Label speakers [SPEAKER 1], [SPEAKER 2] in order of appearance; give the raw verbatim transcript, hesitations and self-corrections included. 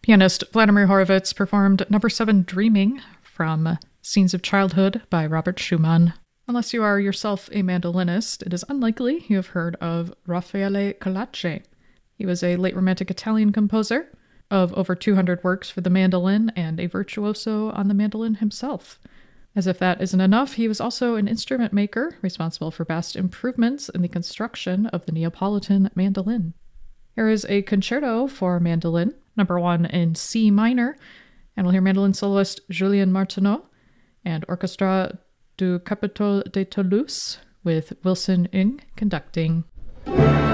[SPEAKER 1] Pianist Vladimir Horowitz performed Number seven Dreaming from Scenes of Childhood by Robert Schumann. Unless you are yourself a mandolinist, it is unlikely you have heard of Raffaele Colace. He was a late Romantic Italian composer of over two hundred works for the mandolin and a virtuoso on the mandolin himself. As if that isn't enough, he was also an instrument maker responsible for vast improvements in the construction of the Neapolitan mandolin. Here is a concerto for mandolin, number one in C minor, and we'll hear mandolin soloist Julien Martineau and Orchestra du Capitole de Toulouse with Wilson Ng conducting.